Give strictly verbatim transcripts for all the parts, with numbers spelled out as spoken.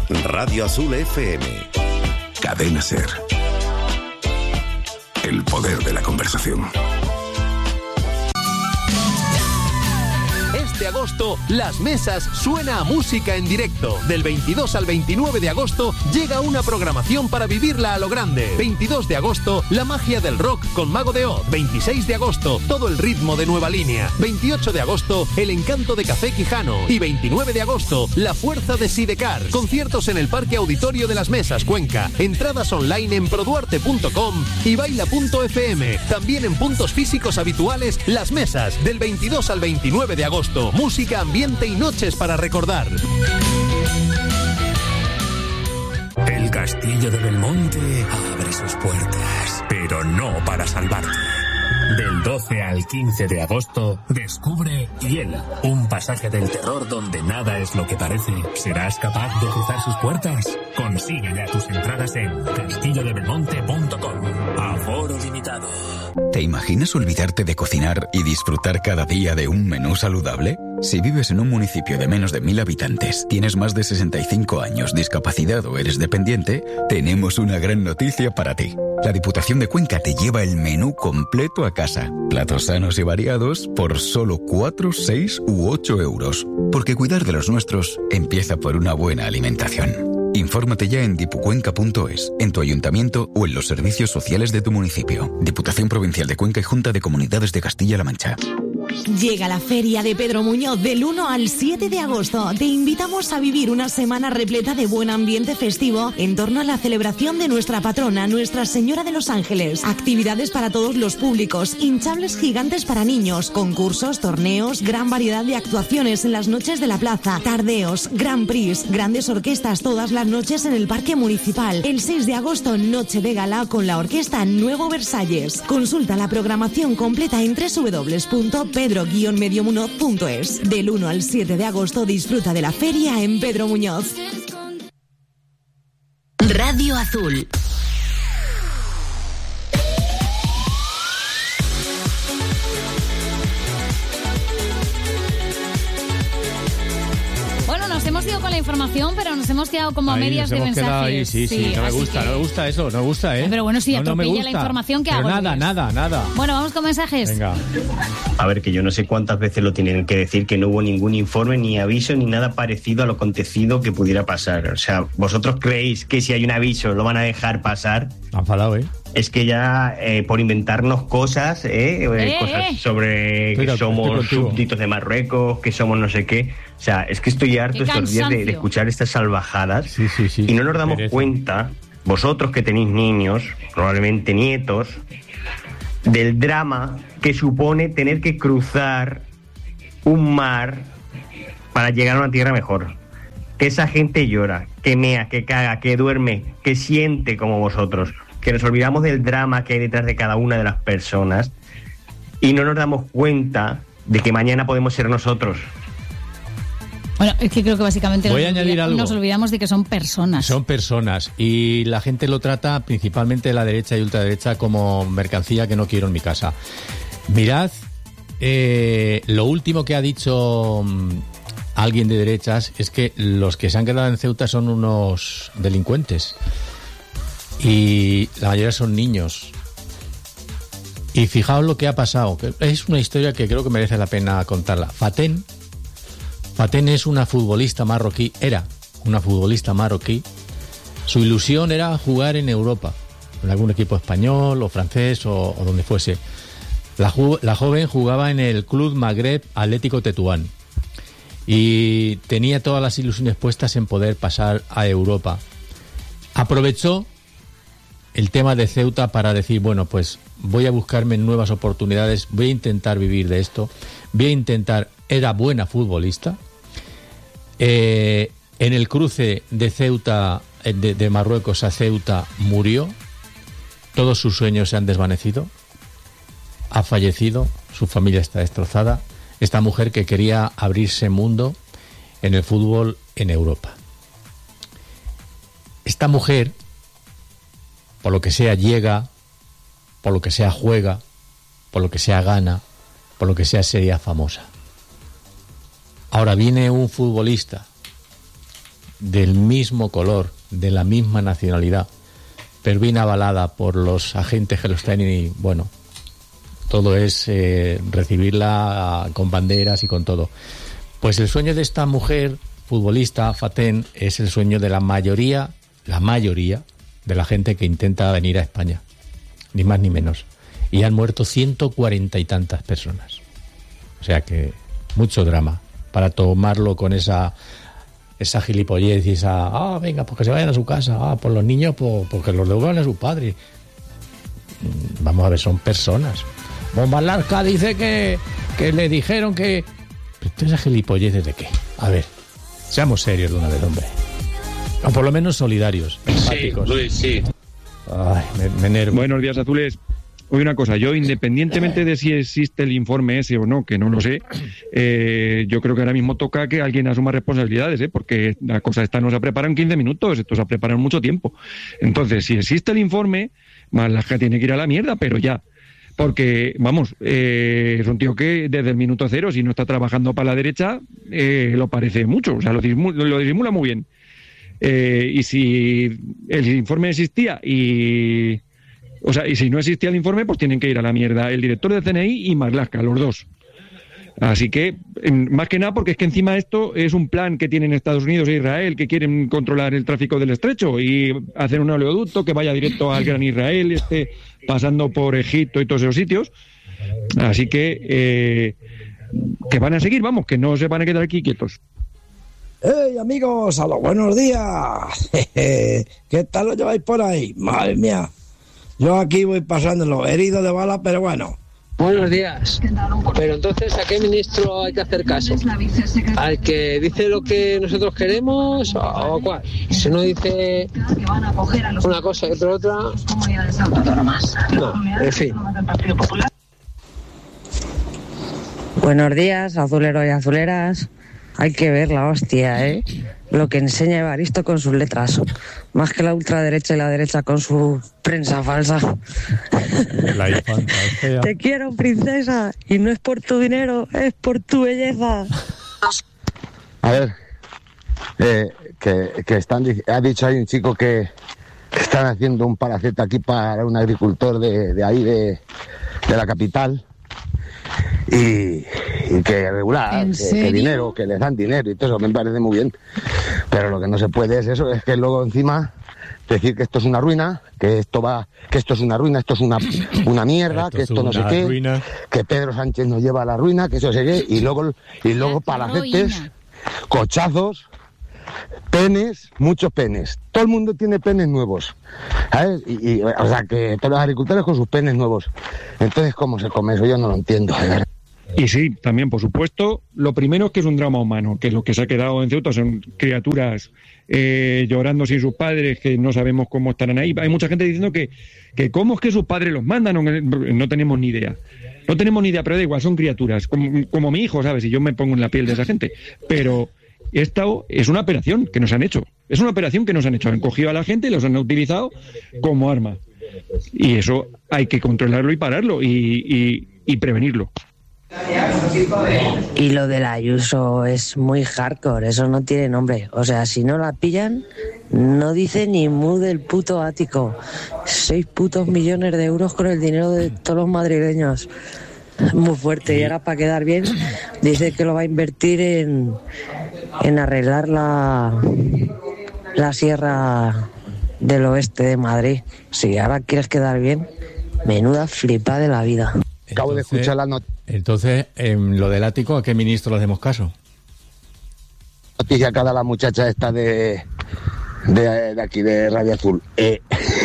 Radio Azul F M. Cadena Ser. El poder de la conversación. Este agosto, Las Mesas suena a música en directo. Del veintidós al veintinueve de agosto llega una programación para vivirla a lo grande. veintidós de agosto, la magia del rock con Mago de Oz. veintiséis de agosto, todo el ritmo de Nueva Línea. veintiocho de agosto, el encanto de Café Quijano. Y veintinueve de agosto, la fuerza de Sidecar. Conciertos en el Parque Auditorio de Las Mesas, Cuenca. Entradas online en produarte punto com y baila punto efe eme. También en puntos físicos habituales, Las Mesas, del veintidós al veintinueve de agosto. Música, ambiente y noches para recordar. El castillo de Belmonte abre sus puertas, pero no para salvarte. Del doce al quince de agosto, descubre Hiela, un pasaje del terror donde nada es lo que parece. ¿Serás capaz de cruzar sus puertas? Consigue ya tus entradas en castillo de belmonte punto com. Aforo limitado. ¿Te imaginas olvidarte de cocinar y disfrutar cada día de un menú saludable? Si vives en un municipio de menos de mil habitantes, tienes más de sesenta y cinco años, discapacidad o eres dependiente, tenemos una gran noticia para ti. La Diputación de Cuenca te lleva el menú completo a casa. Platos sanos y variados por solo cuatro, seis u ocho euros. Porque cuidar de los nuestros empieza por una buena alimentación. Infórmate ya en dipucuenca punto es, en tu ayuntamiento o en los servicios sociales de tu municipio. Diputación Provincial de Cuenca y Junta de Comunidades de Castilla-La Mancha. Llega la Feria de Pedro Muñoz del uno al siete de agosto. Te invitamos a vivir una semana repleta de buen ambiente festivo en torno a la celebración de nuestra patrona, Nuestra Señora de los Ángeles. Actividades para todos los públicos, hinchables gigantes para niños, concursos, torneos, gran variedad de actuaciones en las noches de la plaza, tardeos, Grand Prix, grandes orquestas todas las noches en el Parque Municipal. El seis de agosto, noche de gala con la orquesta Nuevo Versalles. Consulta la programación completa en doble u doble u doble u punto pedro guion medio muñoz punto es. Del uno al siete de agosto disfruta de la feria en Pedro Muñoz. Radio Azul. Nos hemos ido con la información, pero nos hemos quedado como ahí, a medias de mensajes. Ahí, sí, sí, sí, no me gusta, que... no me gusta eso, no me gusta, ¿eh? Pero bueno, si no, atropella no la información, ¿qué pero hago? Nada, nada, nada. Bueno, vamos con mensajes. Venga. A ver, que yo no sé cuántas veces lo tienen que decir, que no hubo ningún informe, ni aviso, ni nada parecido a lo acontecido que pudiera pasar. O sea, ¿vosotros creéis que si hay un aviso lo van a dejar pasar? Han falado, ¿eh? Es que ya eh, por inventarnos cosas, ¿eh? eh cosas eh. sobre estoy, que somos estoy súbditos de Marruecos, que somos no sé qué. O sea, es que estoy harto estos días de, de escuchar estas salvajadas sí, sí, sí. y no nos damos Merece. cuenta, vosotros que tenéis niños, probablemente nietos, del drama que supone tener que cruzar un mar para llegar a una tierra mejor. Que esa gente llora, que mea, que caga, que duerme, que siente como vosotros. Que nos olvidamos del drama que hay detrás de cada una de las personas y no nos damos cuenta de que mañana podemos ser nosotros. Bueno, es que creo que básicamente Voy nos, a añadir olvida, algo. nos olvidamos de que son personas. Son personas y la gente lo trata, principalmente la derecha y ultraderecha, como mercancía que no quiero en mi casa. Mirad eh, lo último que ha dicho um, alguien de derechas es que los que se han quedado en Ceuta son unos delincuentes y la mayoría son niños. Y fijaos lo que ha pasado, que es una historia que creo que merece la pena contarla. Faten Faten es una futbolista marroquí, era una futbolista marroquí. Su ilusión era jugar en Europa, en algún equipo español o francés o, o donde fuese. La, ju- la joven jugaba en el Club Magreb Atlético Tetuán y tenía todas las ilusiones puestas en poder pasar a Europa. Aprovechó el tema de Ceuta para decir, bueno, pues voy a buscarme nuevas oportunidades, voy a intentar vivir de esto, voy a intentar... Era buena futbolista. Eh, en el cruce de Ceuta, de, de Marruecos a Ceuta, murió. Todos sus sueños se han desvanecido. Ha fallecido, su familia está destrozada. Esta mujer que quería abrirse mundo en el fútbol en Europa. Esta mujer, por lo que sea, llega, por lo que sea, juega, por lo que sea, gana, por lo que sea, sería famosa. Ahora viene un futbolista del mismo color, de la misma nacionalidad, pero bien avalada por los agentes que los tienen y, bueno, todo es eh, recibirla con banderas y con todo. Pues el sueño de esta mujer futbolista, Fatén, es el sueño de la mayoría, la mayoría de la gente que intenta venir a España, ni más ni menos. Y han muerto ciento cuarenta y tantas personas. O sea que mucho drama para tomarlo con esa esa gilipollez y esa, ah, venga, pues que se vayan a su casa, ah, por los niños, pues, pues que los devuelvan a sus padres. Vamos a ver, son personas. Bomba Larca dice que, que le dijeron que... ¿Pero esa gilipollez de qué? A ver, seamos serios de una vez, hombre. O por lo menos solidarios, empáticos. Sí, Luis, sí. Ay, me, me enervo. Buenos días, azules. Oye, una cosa, yo independientemente de si existe el informe ese o no, que no lo sé, eh, yo creo que ahora mismo toca que alguien asuma responsabilidades, ¿eh? Porque la cosa esta no se ha preparado en quince minutos, esto se ha preparado en mucho tiempo. Entonces, si existe el informe, Marlaska tiene que ir a la mierda, pero ya. Porque, vamos, eh, es un tío que desde el minuto cero, si no está trabajando para la derecha, eh, lo parece mucho, o sea, lo disimula, lo disimula muy bien. Eh, y si el informe existía y... O sea, y si no existía el informe, pues tienen que ir a la mierda el director del C N I y Marlaska, los dos. Así que, más que nada, porque es que encima esto es un plan que tienen Estados Unidos e Israel, que quieren controlar el tráfico del estrecho y hacer un oleoducto que vaya directo al Gran Israel, esté pasando por Egipto y todos esos sitios. Así que, eh, que van a seguir, vamos, que no se van a quedar aquí quietos. ¡Hey, amigos! ¡A los buenos días! ¿Qué tal lo lleváis por ahí? ¡Madre mía! Yo aquí voy pasándolo, herido de bala, pero bueno. Buenos días. Pero entonces, ¿a qué ministro hay que hacer caso? ¿Al que dice lo que nosotros queremos o cuál? Si uno dice una cosa y otra otra... No, en fin. Buenos días, azuleros y azuleras. Hay que ver la hostia, ¿eh? Lo que enseña Evaristo con sus letras. Más que la ultraderecha y la derecha con su prensa falsa. La infanta es fea. Te quiero, princesa. Y no es por tu dinero, es por tu belleza. A ver, eh, que, que están, ha dicho ahí un chico que, que están haciendo un palacete aquí para un agricultor de, de ahí, de, de la capital. Y, y que regular, que, que dinero, que les dan dinero y todo eso me parece muy bien, pero lo que no se puede es eso, es que luego encima decir que esto es una ruina, que esto va, que esto es una ruina, esto es una, una mierda, esto que esto no sé qué, ruina. Que Pedro Sánchez nos lleva a la ruina, que eso sé qué, y luego, y luego palacetes, cochazos, penes, muchos penes. Todo el mundo tiene penes nuevos, ¿sabes? Y, y, o sea, que todos los agricultores con sus penes nuevos. Entonces, ¿cómo se come eso? Yo no lo entiendo, de verdad. Y sí, también, por supuesto, lo primero es que es un drama humano, que lo que se ha quedado en Ceuta son criaturas eh, llorando sin sus padres, que no sabemos cómo estarán ahí. Hay mucha gente diciendo que, que cómo es que sus padres los mandan, no, no tenemos ni idea. No tenemos ni idea, pero da igual, son criaturas, como, como mi hijo, ¿sabes? Y yo me pongo en la piel de esa gente. Pero esta es una operación que nos han hecho. Es una operación que nos han hecho. Han cogido a la gente y los han utilizado como arma. Y eso hay que controlarlo y pararlo y, y, y prevenirlo. Y lo del Ayuso es muy hardcore, eso no tiene nombre. O sea, si no la pillan, no dice ni mu del puto ático. Seis putos millones de euros con el dinero de todos los madrileños. Muy fuerte. Y ahora, para quedar bien, dice que lo va a invertir en, en arreglar la, la sierra del oeste de Madrid. Si ahora quieres quedar bien, menuda flipa de la vida. Acabo de escuchar la noticia. Entonces, en lo del ático, ¿a qué ministro le hacemos caso? Noticia que da la muchacha esta de, de, de aquí, de Radio Azul. Eh,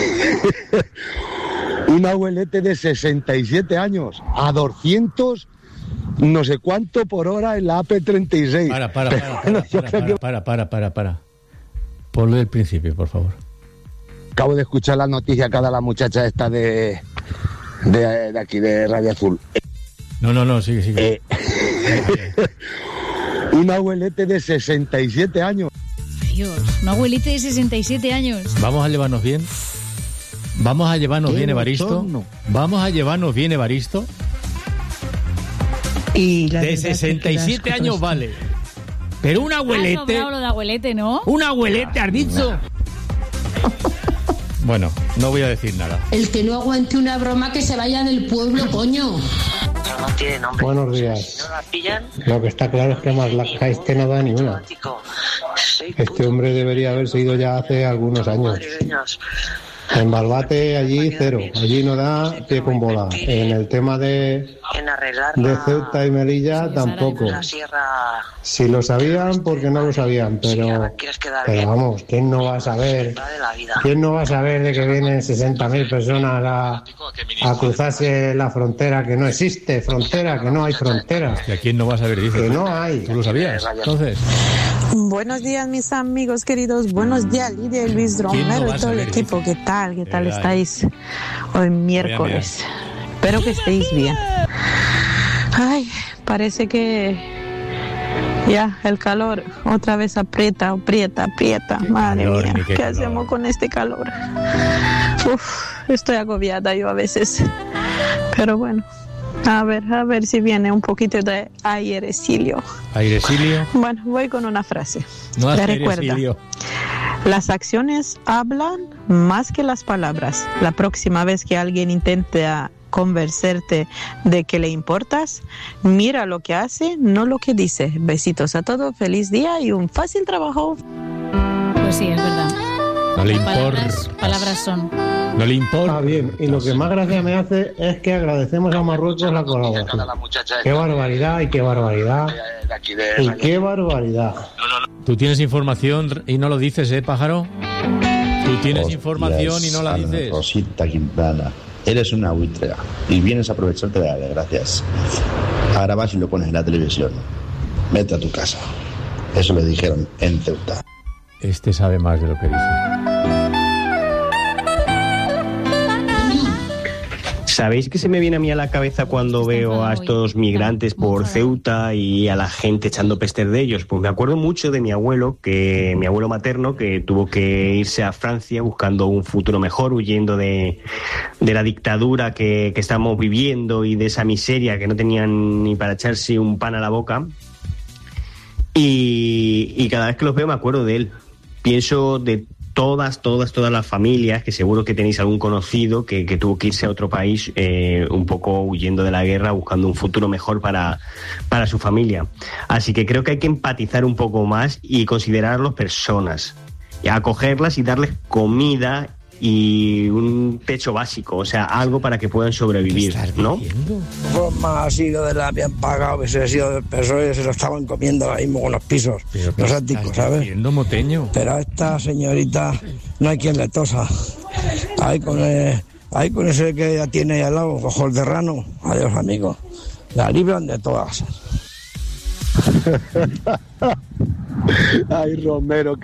un abuelete de sesenta y siete años a doscientos no sé cuánto por hora en la A P treinta y seis. Para, para, para, para, para, para, para, para, para, para, para. Ponlo del principio, por favor. Acabo de escuchar la noticia que da la muchacha esta de, de, de aquí, de Radio Azul. No, no, no, sigue, sigue. Eh, un abuelete de sesenta y siete años. Dios, un abuelete de sesenta y siete años. Vamos a llevarnos bien. Vamos a llevarnos bien, Evaristo. Vamos a llevarnos bien, Evaristo. Y la de sesenta y siete años, vale. Pero un Ha abuelete... sobrado lo de abuelete, ¿no? Un abuelete, has dicho. Bueno, no voy a decir nada. El que no aguante una broma que se vaya del pueblo, coño. No tiene nombre. Buenos días. Si no la pillan, Lo que está claro es que más la este no da ni una. Este hombre debería haberse ido ya hace algunos años. En Barbate allí cero, allí no da pie con bola. En el tema de, en arreglar de la, Ceuta y Melilla tampoco. la sierra. Si lo sabían, porque no lo sabían, pero, ¿Quieres quedar pero bien? vamos, ¿quién no va a saber? Va de la vida. ¿Quién no va a saber de que vienen sesenta mil personas a, a cruzarse la frontera? Que no existe frontera, que no hay frontera. ¿Y a quién no va a saber? Dice. Que no hay. ¿Tú lo sabías? Entonces... Buenos días, mis amigos queridos. Buenos días, Lidia y Luis Romero no y todo el equipo. ¿Qué tal? ¿Qué tal estáis hoy miércoles? Espero que estéis bien. Ay, parece que ya el calor otra vez aprieta, aprieta, aprieta. Madre calor, mía, ni ¿qué qué hacemos calor. con este calor? Uf, estoy agobiada yo a veces. Pero bueno. A ver, a ver si viene un poquito de airecilio. ¿Airecilio? Bueno, voy con una frase. No hace Te recuerda, airecilio. las acciones hablan más que las palabras. La próxima vez que alguien intente convencerte de que le importas, mira lo que hace, no lo que dice. Besitos a todos, feliz día y un fácil trabajo. Pues sí, es verdad. No le Palabras, importa. palabras son. No le importa. Ah, bien, y lo que más gracia me hace es que agradecemos a Marruecos la colaboración. Qué barbaridad y qué barbaridad. Y qué barbaridad. Tú tienes información y no lo dices, ¿eh, pájaro? Tú tienes información y no la Ana dices. Rosita Quintana, eres una buitrera y vienes a aprovecharte de las desgracias. Ahora vas y lo pones en la televisión. Vete a tu casa. Eso le dijeron en Ceuta. Este sabe más de lo que dice. ¿Sabéis qué se me viene a mí a la cabeza cuando veo a estos migrantes por Ceuta y a la gente echando pester de ellos? Pues me acuerdo mucho de mi abuelo, que mi abuelo materno, que tuvo que irse a Francia buscando un futuro mejor, huyendo de, de la dictadura que, que estamos viviendo y de esa miseria que no tenían ni para echarse un pan a la boca. Y, y cada vez que los veo me acuerdo de él. Pienso de todas, todas, todas las familias, que seguro que tenéis algún conocido que, que tuvo que irse a otro país eh, un poco huyendo de la guerra, buscando un futuro mejor para, para su familia. Así que creo que hay que empatizar un poco más y considerarlos personas, y acogerlas y darles comida y un techo básico, o sea, algo para que puedan sobrevivir, ¿no? Forma ha sido de la bien pagado, que se ha sido del P S O E, se lo estaban comiendo ahora mismo con los pisos, los áticos, ¿sabes? Moteño. Pero a esta señorita no hay quien le tosa. Ahí con, el, ahí con ese que ya tiene ahí al lado, ojo el derrano, adiós amigos, la libran de todas. Ay, Romero,